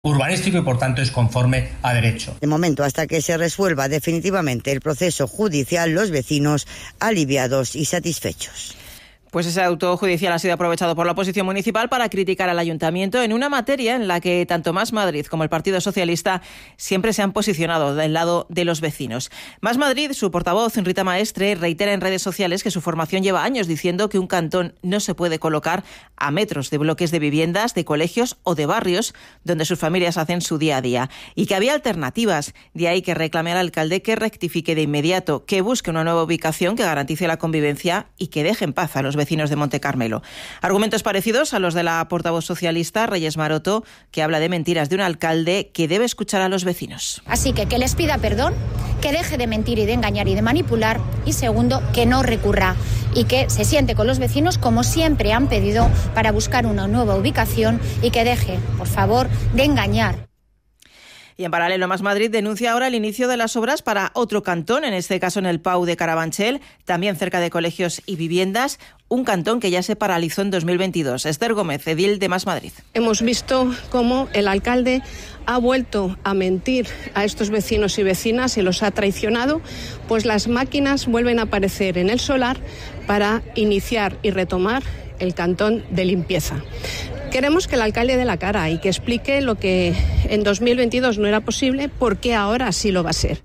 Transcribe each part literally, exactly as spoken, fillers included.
urbanístico y por tanto es conforme a derecho. De momento, hasta que se resuelva definitivamente el proceso judicial, los vecinos aliviados y satisfechos. Pues ese auto judicial ha sido aprovechado por la oposición municipal para criticar al ayuntamiento en una materia en la que tanto Más Madrid como el Partido Socialista siempre se han posicionado del lado de los vecinos. Más Madrid, su portavoz, Rita Maestre, reitera en redes sociales que su formación lleva años diciendo que un cantón no se puede colocar a metros de bloques de viviendas, de colegios o de barrios donde sus familias hacen su día a día y que había alternativas. De ahí que reclame al alcalde que rectifique de inmediato, que busque una nueva ubicación que garantice la convivencia y que deje en paz a los vecinos de Monte Carmelo. Argumentos parecidos a los de la portavoz socialista, Reyes Maroto, que habla de mentiras de un alcalde que debe escuchar a los vecinos. Así que que les pida perdón, que deje de mentir y de engañar y de manipular, y segundo, que no recurra y que se siente con los vecinos como siempre han pedido para buscar una nueva ubicación y que deje, por favor, de engañar. Y en paralelo, Más Madrid denuncia ahora el inicio de las obras para otro cantón, en este caso en el Pau de Carabanchel, también cerca de colegios y viviendas, un cantón que ya se paralizó en dos mil veintidós. Esther Gómez, edil de Más Madrid. Hemos visto cómo el alcalde ha vuelto a mentir a estos vecinos y vecinas y los ha traicionado, pues las máquinas vuelven a aparecer en el solar para iniciar y retomar el cantón de limpieza. Queremos que el alcalde dé la cara y que explique lo que en dos mil veintidós no era posible, por qué ahora sí lo va a ser.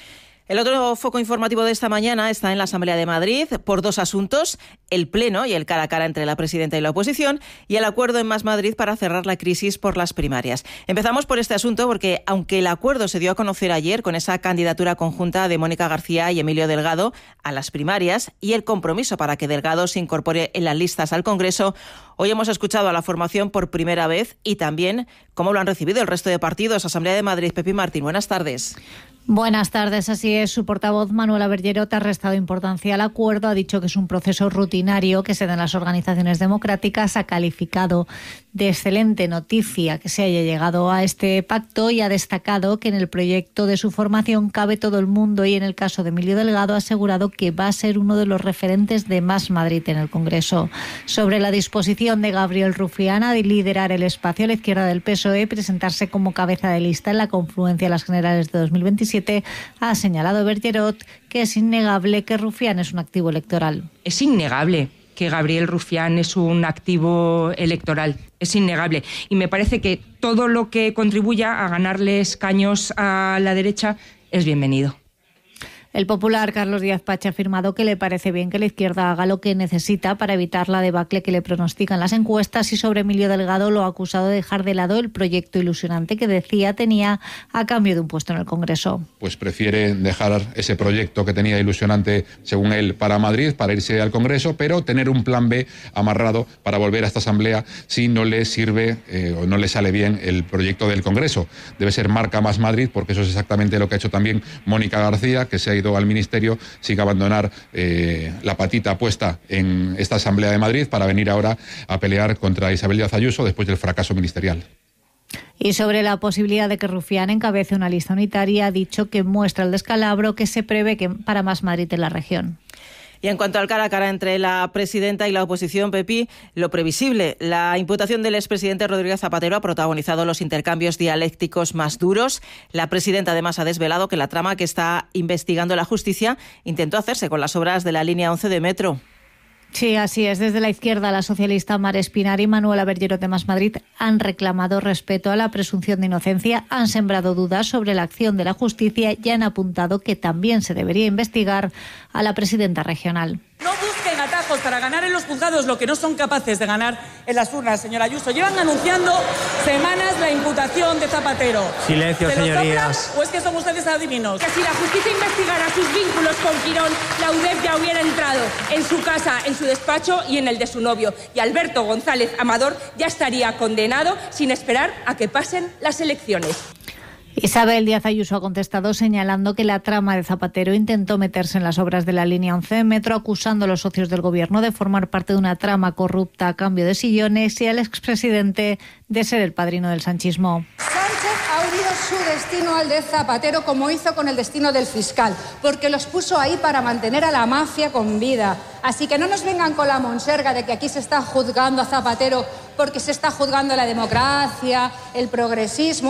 El otro foco informativo de esta mañana está en la Asamblea de Madrid por dos asuntos: el pleno y el cara a cara entre la presidenta y la oposición, y el acuerdo en Más Madrid para cerrar la crisis por las primarias. Empezamos por este asunto porque, aunque el acuerdo se dio a conocer ayer con esa candidatura conjunta de Mónica García y Emilio Delgado a las primarias y el compromiso para que Delgado se incorpore en las listas al Congreso, hoy hemos escuchado a la formación por primera vez y también cómo lo han recibido el resto de partidos. Asamblea de Madrid, Pepi Martín, buenas tardes. Buenas tardes, así es. Su portavoz, Manuela Bergerot, ha restado importancia al acuerdo, ha dicho que es un proceso rutinario que se da en las organizaciones democráticas, ha calificado de excelente noticia que se haya llegado a este pacto y ha destacado que en el proyecto de su formación cabe todo el mundo y en el caso de Emilio Delgado ha asegurado que va a ser uno de los referentes de Más Madrid en el Congreso. Sobre la disposición de Gabriel Rufián a liderar el espacio a la izquierda del P S O E y presentarse como cabeza de lista en la confluencia de las generales de dos mil veintisiete, ha señalado Bergerot que es innegable que Rufián es un activo electoral. Es innegable que Gabriel Rufián es un activo electoral, es innegable. Y me parece que todo lo que contribuya a ganarle escaños a la derecha es bienvenido. El popular Carlos Díaz Pache ha afirmado que le parece bien que la izquierda haga lo que necesita para evitar la debacle que le pronostican las encuestas, y sobre Emilio Delgado lo ha acusado de dejar de lado el proyecto ilusionante que decía tenía a cambio de un puesto en el Congreso. Pues prefiere dejar ese proyecto que tenía ilusionante, según él, para Madrid, para irse al Congreso, pero tener un plan B amarrado para volver a esta Asamblea si no le sirve eh, o no le sale bien el proyecto del Congreso. Debe ser marca Más Madrid, porque eso es exactamente lo que ha hecho también Mónica García, que se ha ido al Ministerio sin abandonar eh, la patita puesta en esta Asamblea de Madrid para venir ahora a pelear contra Isabel Díaz Ayuso después del fracaso ministerial. Y sobre la posibilidad de que Rufián encabece una lista unitaria, ha dicho que muestra el descalabro que se prevé que para Más Madrid en la región. Y en cuanto al cara a cara entre la presidenta y la oposición, Pepi, lo previsible. La imputación del expresidente Rodríguez Zapatero ha protagonizado los intercambios dialécticos más duros. La presidenta además ha desvelado que la trama que está investigando la justicia intentó hacerse con las obras de la línea once de metro. Sí, así es. Desde la izquierda, la socialista Mar Espinar y Manuela Bergerot de Más Madrid han reclamado respeto a la presunción de inocencia, han sembrado dudas sobre la acción de la justicia y han apuntado que también se debería investigar a la presidenta regional. No busquen atajos para ganar en los juzgados lo que no son capaces de ganar en las urnas, señora Ayuso. Llevan anunciando semanas la imputación de Zapatero. Silencio, ¿Se señorías. ¿O es que son ustedes adivinos? Que si la justicia investigara sus vínculos con Quirón, la U D E F ya hubiera entrado en su casa, en su despacho y en el de su novio. Y Alberto González Amador ya estaría condenado sin esperar a que pasen las elecciones. Isabel Díaz Ayuso ha contestado señalando que la trama de Zapatero intentó meterse en las obras de la línea once de metro, acusando a los socios del gobierno de formar parte de una trama corrupta a cambio de sillones y al expresidente de ser el padrino del sanchismo. Sánchez ha unido su destino al de Zapatero, como hizo con el destino del fiscal, porque los puso ahí para mantener a la mafia con vida. Así que no nos vengan con la monserga de que aquí se está juzgando a Zapatero porque se está juzgando la democracia, el progresismo.